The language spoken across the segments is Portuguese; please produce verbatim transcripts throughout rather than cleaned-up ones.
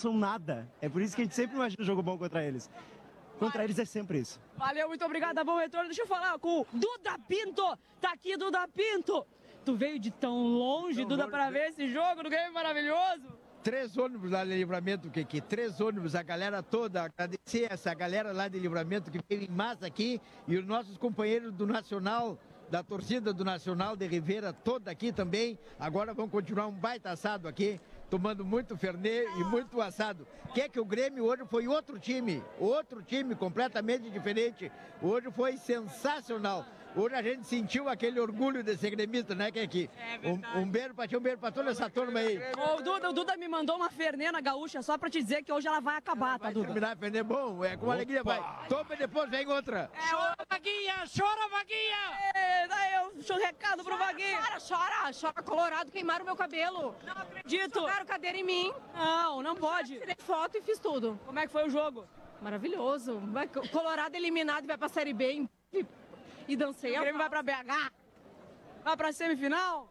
são nada. É por isso que a gente sempre imagina um jogo bom contra eles. Contra eles é sempre isso. Valeu, muito obrigada, bom retorno. Deixa eu falar com o Duda Pinto. Tá aqui, Duda Pinto. Tu veio de tão longe, tão Duda, longe, para ver esse jogo do Grêmio maravilhoso? Três ônibus lá de Livramento, que aqui, três ônibus, a galera toda, agradecer essa galera lá de Livramento que veio em massa aqui e os nossos companheiros do Nacional, da torcida do Nacional de Rivera, toda aqui também. Agora vamos continuar um baita assado aqui, tomando muito Fernet e muito assado. Que é que o Grêmio hoje foi outro time, outro time completamente diferente. Hoje foi sensacional. Hoje a gente sentiu aquele orgulho de ser gremista, né, que aqui. É um, um beijo pra ti, um beijo pra toda essa turma aí. Ô, o Duda, o Duda me mandou uma Fernena gaúcha só pra te dizer que hoje ela vai acabar, ela tá, vai Duda? Vai terminar a Fernet bom, é com Opa. alegria, vai. Toma e depois vem outra. É, chora, Vaguinha, chora, Vaguinha! É, daí eu recado pro Vaguinha. Chora, chora, chora, colorado, queimaram o meu cabelo. Não acredito. Jogaram cadeira em mim. Não, não pode. Tirei foto e fiz tudo. Como é que foi o jogo? Maravilhoso. Vai, Colorado eliminado e vai pra Série B e, e dancei. O Grêmio vai pra B H? Vai pra semifinal?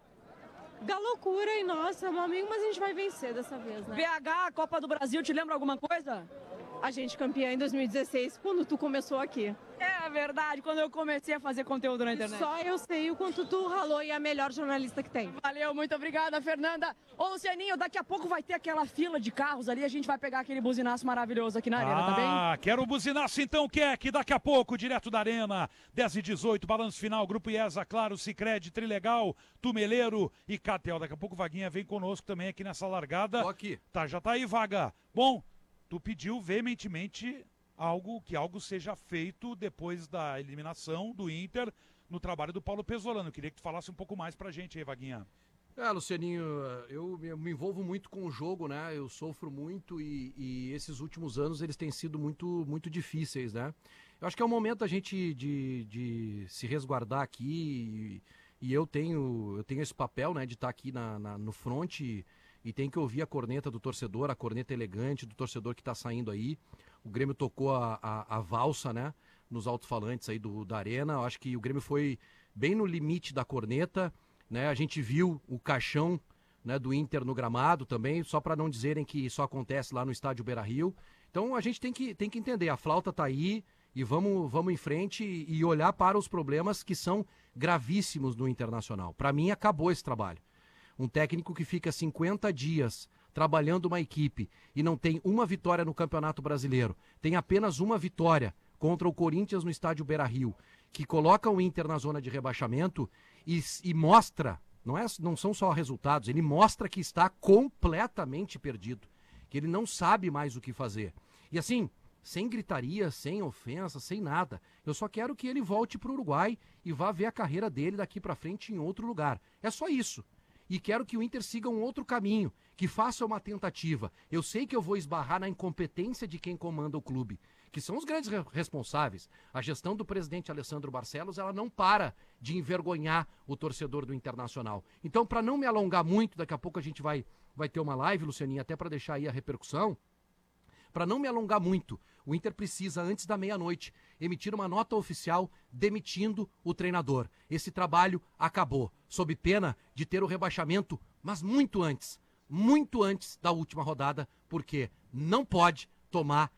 Da loucura, hein? Nossa, meu amigo, mas a gente vai vencer dessa vez, né? B H, Copa do Brasil, te lembra alguma coisa? A gente campeã em dois mil e dezesseis, quando tu começou aqui. É verdade, quando eu comecei a fazer conteúdo na internet. Só eu sei o quanto tu ralou e é a melhor jornalista que tem. Valeu, muito obrigada, Fernanda. Ô, Lucianinho, daqui a pouco vai ter aquela fila de carros ali, a gente vai pegar aquele buzinaço maravilhoso aqui na Arena, tá bem? Ah, quero o buzinaço então, que é que daqui a pouco, direto da Arena, dez e dezoito, balanço final, Grupo IESA, Claro, Sicredi, Trilegal, Tumeleiro e Catel. Daqui a pouco o Vaguinha vem conosco também aqui nessa largada. Tô aqui. Tá, já tá aí, Vaga. Bom, tu pediu veementemente algo, que algo seja feito depois da eliminação do Inter no trabalho do Paulo Pesolano. Eu queria que tu falasse um pouco mais pra gente aí, Vaguinha. É, Lucianinho, eu me envolvo muito com o jogo, né? Eu sofro muito e, e esses últimos anos eles têm sido muito, muito difíceis, né? Eu acho que é o momento da gente de, de se resguardar aqui e, e eu tenho eu tenho esse papel, né, de estar aqui na, na, no front e, e tem que ouvir a corneta do torcedor, a corneta elegante do torcedor que está saindo aí. O Grêmio tocou a, a, a valsa, né, nos alto-falantes aí do, da Arena. Eu acho que o Grêmio foi bem no limite da corneta, né? A gente viu o caixão, né, do Inter no gramado também, só para não dizerem que só acontece lá no estádio Beira-Rio. Então a gente tem que, tem que entender, a flauta tá aí e vamos, vamos em frente e, e olhar para os problemas que são gravíssimos no Internacional. Para mim acabou esse trabalho. Um técnico que fica cinquenta dias trabalhando uma equipe e não tem uma vitória no Campeonato Brasileiro, tem apenas uma vitória contra o Corinthians no estádio Beira-Rio, que coloca o Inter na zona de rebaixamento e, e mostra, não, é, não são só resultados, ele mostra que está completamente perdido, que ele não sabe mais o que fazer. E assim, sem gritaria, sem ofensa, sem nada, eu só quero que ele volte para o Uruguai e vá ver a carreira dele daqui para frente em outro lugar. É só isso. E quero que o Inter siga um outro caminho, que faça uma tentativa. Eu sei que eu vou esbarrar na incompetência de quem comanda o clube, que são os grandes responsáveis. A gestão do presidente Alessandro Barcelos, ela não para de envergonhar o torcedor do Internacional. Então, para não me alongar muito, daqui a pouco a gente vai, vai ter uma live, Lucianinha, até para deixar aí a repercussão. Para não me alongar muito, o Inter precisa, antes da meia-noite, emitir uma nota oficial demitindo o treinador. Esse trabalho acabou, sob pena de ter o rebaixamento, mas muito antes, muito antes da última rodada, porque não pode tomar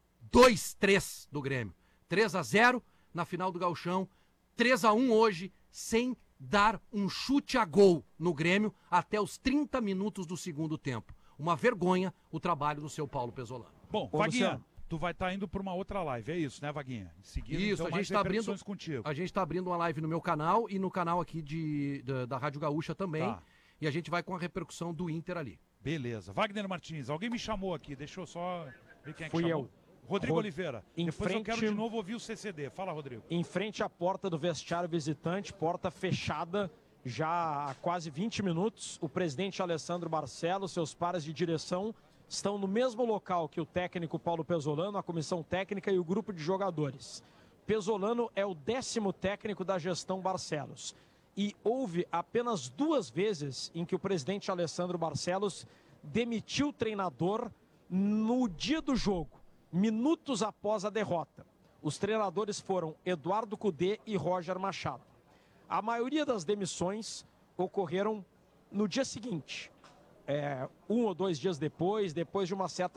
dois três do Grêmio. três a zero na final do Gauchão, três a um hoje, sem dar um chute a gol no Grêmio até os trinta minutos do segundo tempo. Uma vergonha o trabalho do seu Paulo Pesolano. Bom, Ô, Vaguinha, Luciano, tu vai estar tá indo para uma outra live, é isso, né, Vaguinha? Em seguida, isso, então, a gente está abrindo, contigo. A gente está abrindo uma live no meu canal e no canal aqui de, da, da Rádio Gaúcha também. Tá. E a gente vai com a repercussão do Inter ali. Beleza. Wagner Martins, alguém me chamou aqui, deixa eu só ver quem é que Fui chamou. eu. Rodrigo Ro... Oliveira. Em Depois frente... eu quero de novo ouvir o C C D. Fala, Rodrigo. Em frente à porta do vestiário visitante, porta fechada, já há quase vinte minutos, o presidente Alessandro Barcelos, seus pares de direção, estão no mesmo local que o técnico Paulo Pesolano, a comissão técnica e o grupo de jogadores. Pesolano é o décimo técnico da gestão Barcelos. E houve apenas duas vezes em que o presidente Alessandro Barcelos demitiu o treinador no dia do jogo, minutos após a derrota. Os treinadores foram Eduardo Cudê e Roger Machado. A maioria das demissões ocorreram no dia seguinte. É, um ou dois dias depois, depois de uma certa